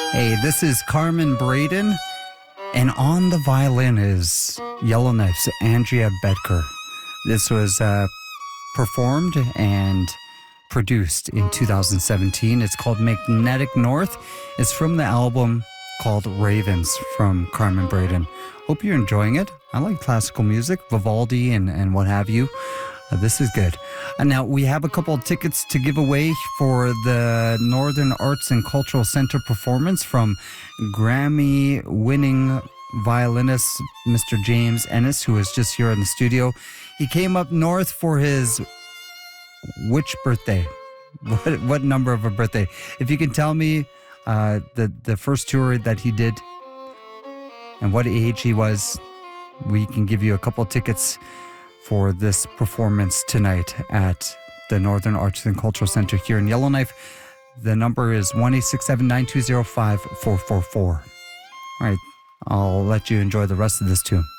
Hey, this is Carmen Braden, and on the violin is Yellowknife's Andrea Bedker. This was performed and produced in 2017. It's called Magnetic North. It's from the album called Ravens from Carmen Braden. Hope you're enjoying it. I like classical music, Vivaldi and what have you. This is good. And now we have a couple of tickets to give away for the Northern Arts and Cultural Center performance from Grammy-winning violinist Mr. James Ennis, who is just here in the studio. He came up north for his which birthday? What number of a birthday? If you can tell me the first tour that he did and what age he was, we can give you a couple of tickets for this performance tonight at the Northern Arts and Cultural Center here in Yellowknife. The number is 1-867-920-5444. All right, I'll let you enjoy the rest of this tune.